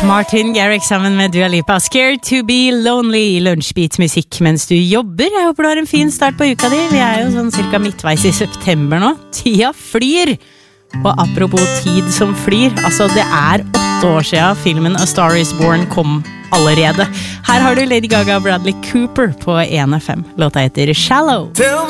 Martin Garrix sammen med Dua Lipa. Scared to be lonely, lunsjbeat-musikk mens du jobber. Jeg håper du har en fin start på uka di. Vi jo sånn cirka midtveis i september nå. Tida flyr. Og apropos tid som flyr, altså det 8 år siden filmen A Star is Born kom allerede. Her har du Lady Gaga og Bradley Cooper på 1FM. Låta heter Shallow.